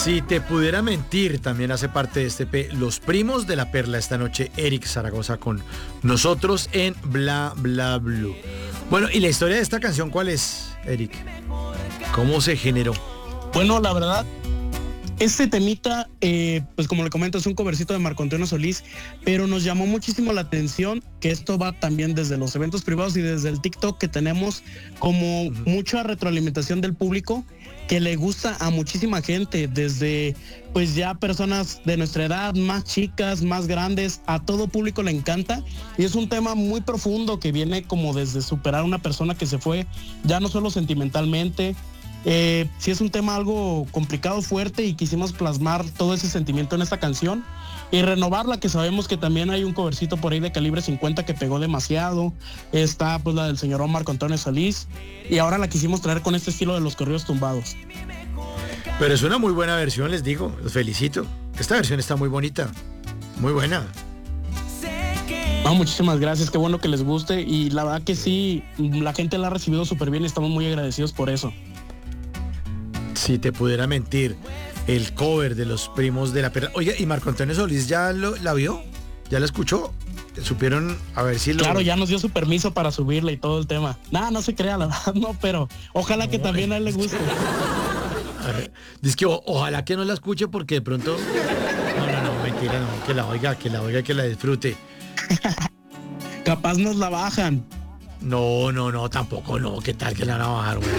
Si te pudiera mentir, también hace parte de este P. Los primos de la Perla esta noche, Eric Zaragoza con nosotros en Bla Bla Blue. Bueno, ¿y la historia de esta canción cuál es, Eric? ¿Cómo se generó? Bueno, la verdad, este temita, pues como le comento, es un covercito de Marco Antonio Solís, pero nos llamó muchísimo la atención que esto va también desde los eventos privados y desde el TikTok, que tenemos como mucha retroalimentación del público, que le gusta a muchísima gente, desde pues ya personas de nuestra edad, más chicas, más grandes, a todo público le encanta, y es un tema muy profundo que viene como desde superar a una persona que se fue, ya no solo sentimentalmente. Sí es un tema algo complicado, fuerte, y quisimos plasmar todo ese sentimiento en esta canción y renovarla, que sabemos que también hay un covercito por ahí de Calibre 50 que pegó demasiado. Está pues la del señor Marco Antonio Solís, y ahora la quisimos traer con este estilo de los corridos tumbados. Pero es una muy buena versión, les digo, los felicito. Esta versión está muy bonita, muy buena. No, muchísimas gracias, qué bueno que les guste, y la verdad que sí, la gente la ha recibido súper bien y estamos muy agradecidos por eso. Si te pudiera mentir, el cover de los primos de la Perla. Oiga, ¿y Marco Antonio Solís ya la vio? ¿Ya la escuchó? ¿Supieron? A ver si lo... Claro, ya nos dio su permiso para subirla y todo el tema. Nada, no se crea, la verdad, no, pero ojalá que también a él le guste. Dice que ojalá que no la escuche porque de pronto... No, mentira, no, que la oiga, que la disfrute. Capaz nos la bajan. No, tampoco, no, ¿qué tal que la van a bajar, güey?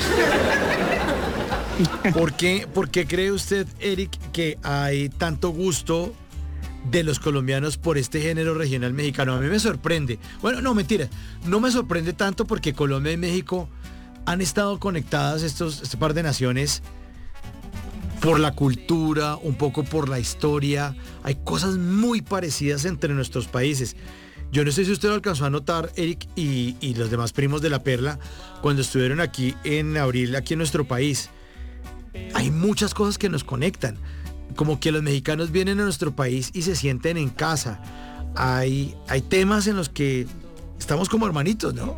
¿Por qué cree usted, Eric, que hay tanto gusto de los colombianos por este género regional mexicano? A mí me sorprende. Bueno, no, mentira. No me sorprende tanto porque Colombia y México han estado conectadas este par de naciones por la cultura, un poco por la historia. Hay cosas muy parecidas entre nuestros países. Yo no sé si usted lo alcanzó a notar, Eric, y los demás primos de la Perla, cuando estuvieron aquí en abril, aquí en nuestro país. Hay muchas cosas que nos conectan, como que los mexicanos vienen a nuestro país y se sienten en casa. Hay temas en los que estamos como hermanitos, ¿no?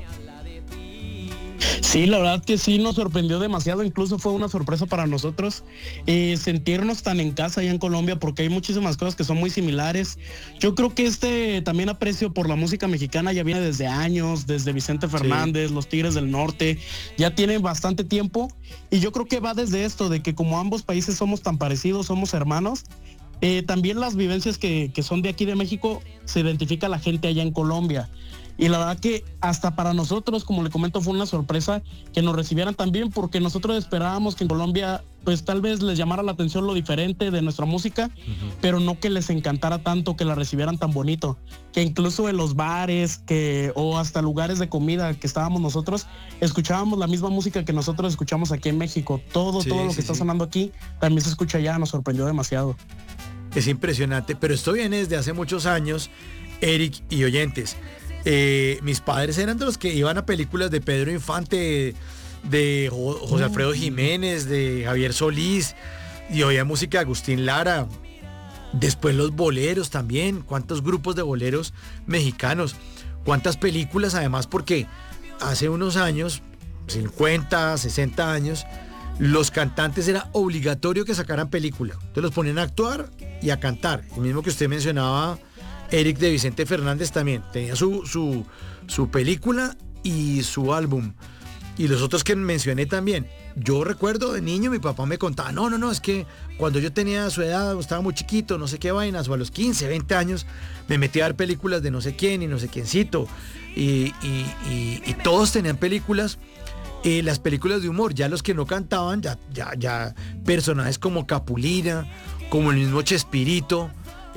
Sí, la verdad que sí nos sorprendió demasiado, incluso fue una sorpresa para nosotros sentirnos tan en casa allá en Colombia, porque hay muchísimas cosas que son muy similares. Yo creo que este también aprecio por la música mexicana ya viene desde años, desde Vicente Fernández, sí. Los Tigres del Norte, ya tienen bastante tiempo, y yo creo que va desde esto, de que como ambos países somos tan parecidos, somos hermanos, también las vivencias que son de aquí de México, se identifica la gente allá en Colombia. Y la verdad que hasta para nosotros, como le comento, fue una sorpresa que nos recibieran tan bien, porque nosotros esperábamos que en Colombia pues tal vez les llamara la atención lo diferente de nuestra música, pero no que les encantara tanto, que la recibieran tan bonito, que incluso en los bares o hasta lugares de comida que estábamos nosotros, escuchábamos la misma música que nosotros escuchamos aquí en México. Todo lo que está sonando aquí también se escucha allá. Nos sorprendió demasiado. Es impresionante, pero esto viene desde hace muchos años, Eric y oyentes. Mis padres eran de los que iban a películas de Pedro Infante, de José Alfredo Jiménez, de Javier Solís, y oía música de Agustín Lara. Después los boleros también, cuántos grupos de boleros mexicanos, cuántas películas además, porque hace unos años, 50, 60 años, los cantantes era obligatorio que sacaran película. Entonces los ponían a actuar y a cantar. El mismo que usted mencionaba, Eric, de Vicente Fernández, también tenía su película y su álbum, y los otros que mencioné también. Yo recuerdo de niño mi papá me contaba, no, es que cuando yo tenía su edad, estaba muy chiquito, no sé qué vainas, o a los 15, 20 años me metí a ver películas de no sé quién y no sé quiéncito, y todos tenían películas. Las películas de humor, ya los que no cantaban, ya personajes como Capulina, como el mismo Chespirito,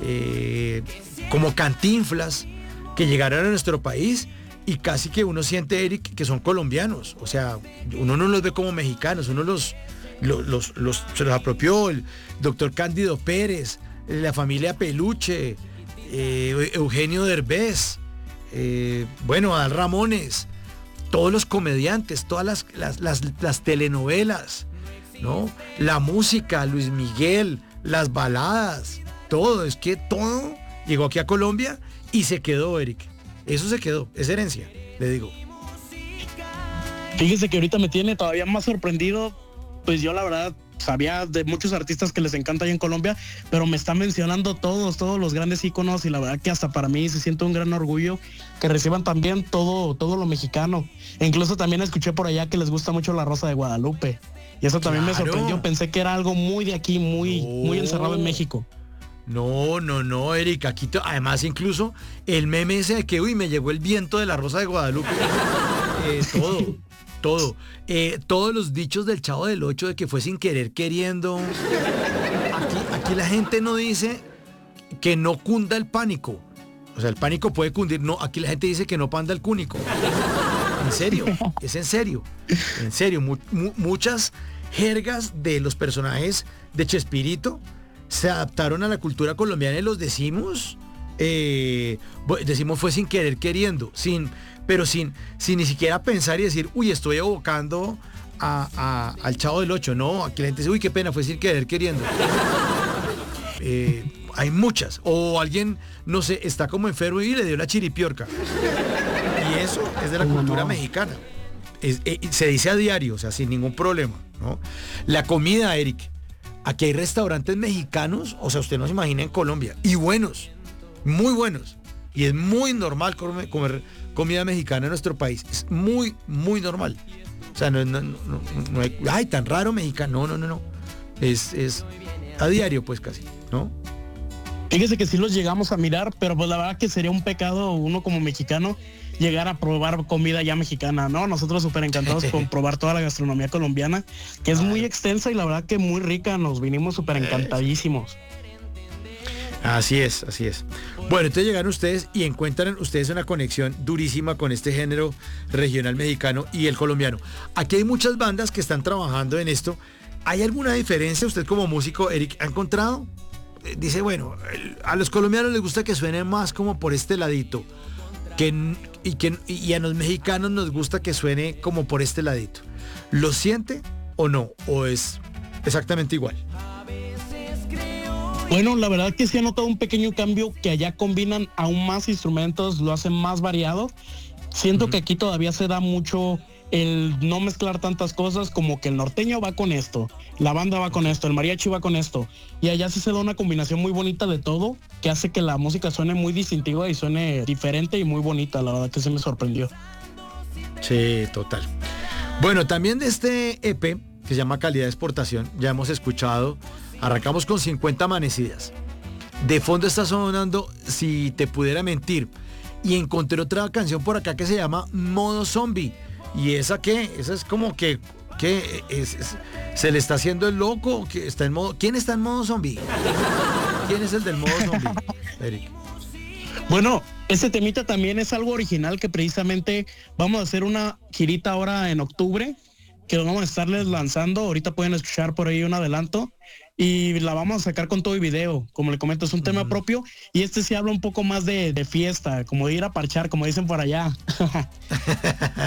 como Cantinflas, que llegaron a nuestro país, y casi que uno siente, Eric, que son colombianos. O sea, uno no los ve como mexicanos, uno se los apropió. El doctor Cándido Pérez, la familia Peluche, Eugenio Derbez, Adal Ramones, todos los comediantes, todas las telenovelas, ¿no? La música, Luis Miguel, las baladas, todo, es que todo llegó aquí a Colombia y se quedó, Eric. Eso se quedó, es herencia, le digo. Fíjese que ahorita me tiene todavía más sorprendido, pues yo la verdad sabía de muchos artistas que les encanta allá en Colombia, pero me están mencionando todos los grandes íconos, y la verdad que hasta para mí se siente un gran orgullo que reciban también todo lo mexicano. E incluso también escuché por allá que les gusta mucho La Rosa de Guadalupe, y eso también me sorprendió. Pensé que era algo muy de aquí, muy encerrado en México. No, Eric, aquí además incluso el meme ese de que, uy, me llegó el viento de La Rosa de Guadalupe, todo. Todos los dichos del Chavo del Ocho de que fue sin querer queriendo. Aquí la gente no dice que no cunda el pánico. O sea, el pánico puede cundir. No, aquí la gente dice que no panda el cúnico. En serio, es en serio. En serio, muchas jergas de los personajes de Chespirito se adaptaron a la cultura colombiana y los decimos fue sin querer queriendo, pero sin ni siquiera pensar y decir, uy, estoy evocando al Chavo del Ocho. No, aquí la gente dice, uy, qué pena, fue sin querer queriendo. Hay muchas. O alguien, no sé, está como enfermo y le dio la chiripiorca. Y eso es de la cultura mexicana. Se dice a diario, o sea, sin ningún problema, ¿no? La comida, Eric. Aquí hay restaurantes mexicanos, o sea, usted no se imagina en Colombia, y buenos, muy buenos. Y es muy normal comer comida mexicana en nuestro país. Es muy normal. O sea, no hay, ay, tan raro mexicano. No. Es a diario, pues casi, ¿no? Fíjese que sí los llegamos a mirar, pero pues la verdad que sería un pecado uno como mexicano llegar a probar comida ya mexicana, ¿no? Nosotros súper encantados con probar toda la gastronomía colombiana, que es muy extensa y la verdad que muy rica. Nos vinimos súper encantadísimos. Así es. Bueno, entonces llegaron ustedes y encuentran ustedes una conexión durísima con este género regional mexicano y el colombiano. Aquí hay muchas bandas que están trabajando en esto. ¿Hay alguna diferencia usted como músico, Eric, ha encontrado? Dice, bueno, a los colombianos les gusta que suene más como por este ladito, y a los mexicanos nos gusta que suene como por este ladito. ¿Lo siente o no? ¿O es exactamente igual? Bueno, la verdad que sí he notado un pequeño cambio, que allá combinan aún más instrumentos, lo hacen más variado. Siento que aquí todavía se da mucho el no mezclar tantas cosas, como que el norteño va con esto, la banda va con esto, el mariachi va con esto, y allá sí se da una combinación muy bonita de todo, que hace que la música suene muy distintiva y suene diferente y muy bonita. La verdad que se me sorprendió. Sí, total. Bueno, también de este EP que se llama Calidad de Exportación, ya hemos escuchado, arrancamos con 50 amanecidas. De fondo está sonando Si te pudiera mentir, y encontré otra canción por acá que se llama Modo Zombie. ¿Y esa qué? Esa es como que se le está haciendo el loco, que está en modo. ¿Quién está en modo zombie? ¿Quién es el del modo zombie, Eric? Bueno, este temita también es algo original, que precisamente vamos a hacer una girita ahora en octubre, que lo vamos a estarles lanzando. Ahorita pueden escuchar por ahí un adelanto, y la vamos a sacar con todo y video. Como le comento, es un tema propio, y este sí habla un poco más de fiesta, como de ir a parchar, como dicen por allá.